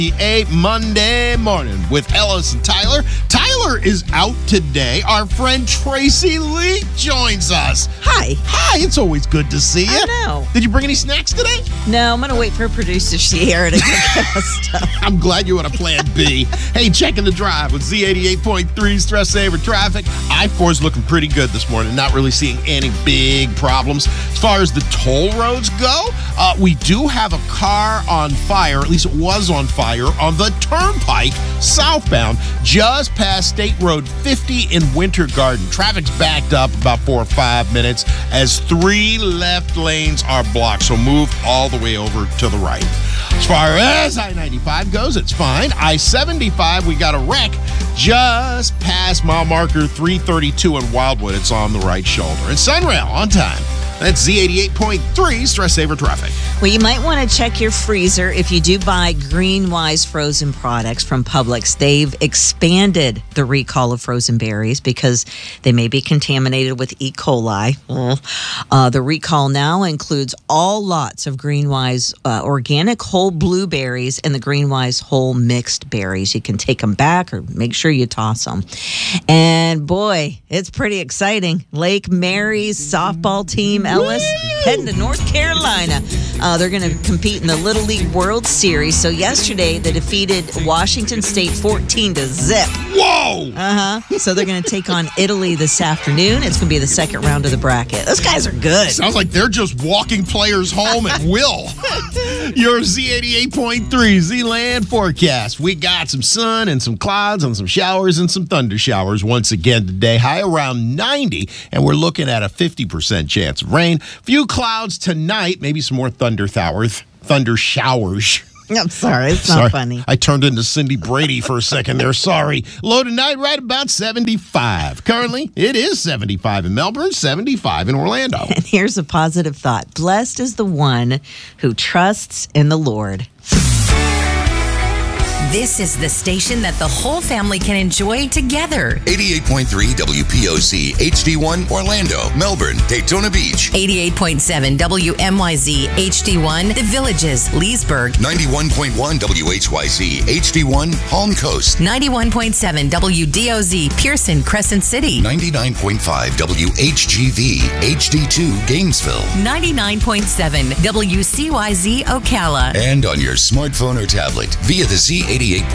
A Monday morning with Ellis and Tyler. Tyler is out today. Our friend Tracy Leak joins us. Hi. Hi, it's always good to see you. I know. Did you bring any snacks today? No, I'm going to wait for producer Sierra to get us stuff. I'm glad you had a plan B. Hey, checking the drive with Z88.3 Stress Saver Traffic. I-4 is looking pretty good this morning. Not really seeing any big problems. As far as the toll roads go, we do have a car on fire, at least it was on fire, on the Turnpike southbound, just past State Road 50 in Winter Garden. Traffic's backed up about 4 or 5 minutes as 3 left lanes are blocked, so move all the way over to the right. As far as I-95 goes, it's fine. I-75, we got a wreck just past mile marker 332 in Wildwood. It's on the right shoulder. And Sunrail on time. That's Z88.3 Stress Saver Traffic. Well, you might want to check your freezer if you do buy Greenwise frozen products from Publix. They've expanded the recall of frozen berries because they may be contaminated with E. coli. The recall now includes all lots of Greenwise organic whole blueberries and the Greenwise whole mixed berries. You can take them back or make sure you toss them. And boy, it's pretty exciting. Lake Mary's softball team, Ellis, heading to North Carolina. They're going to compete in the Little League World Series. So yesterday, they defeated Washington State 14-0. Whoa! So they're going to take on Italy this afternoon. It's going to be the second round of the bracket. Those guys are good. Sounds like they're just walking players home at will. Your Z88.3 Z-Land forecast. We got some sun and some clouds and some showers and some thunder showers once again today. High around 90, and we're looking at a 50% chance of rain. Few clouds tonight, maybe some more thunder showers. I'm sorry, it's not funny. I turned into Cindy Brady for a second there. Sorry. Low tonight, right about 75. Currently, it is 75 in Melbourne, 75 in Orlando. And here's a positive thought. Blessed is the one who trusts in the Lord. This is the station that the whole family can enjoy together. 88.3 WPOC, HD1, Orlando, Melbourne, Daytona Beach. 88.7 WMYZ, HD1, The Villages, Leesburg. 91.1 WHYC, HD1, Palm Coast. 91.7 WDOZ, Pearson, Crescent City. 99.5 WHGV, HD2, Gainesville. 99.7 WCYZ, Ocala. And on your smartphone or tablet via the Z88